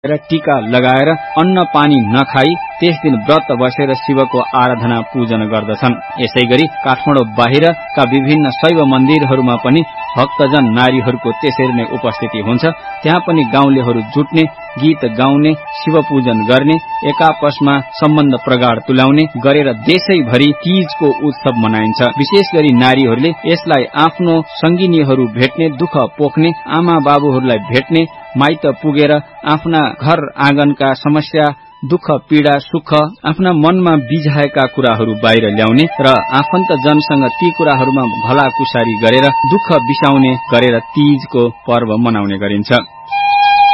र टीका लगाएर अन्न पानी नखाई त्यस दिन व्रत बसेर शिवको आराधना पूजन गर्दछन्। यसैगरी काठमाडौँ बाहिरका विभिन्न शैव मन्दिरहरूमा पनि भक्तजन नारीहरूको त्यसरी नै उपस्थिति हुन्छ। त्यहाँ पनि गाउँलेहरू जुट्ने, गीत गाउने, शिव पूजन गर्ने, एकापसमा सम्बन्ध प्रगाढ तुल्याउने गरेर देशैभरि तीजको उत्सव मनाइन्छ। विशेष गरी नारीहरूले यसलाई आफ्नो संगिनीहरू भेट्ने, दुःख पोख्ने, आमा बाबुहरूलाई भेट्ने, माइत पुगेर आफ्ना घर आँगनका समस्या, दुःख पीडा सुख आफ्ना मनमा बिझाएका कुराहरू बाहिर ल्याउने र आफन्त जनसँग ती कुराहरूमा भलाकुसारी गरेर दुःख बिसाउने गरेर तीजको पर्व मनाउने गरिन्छ।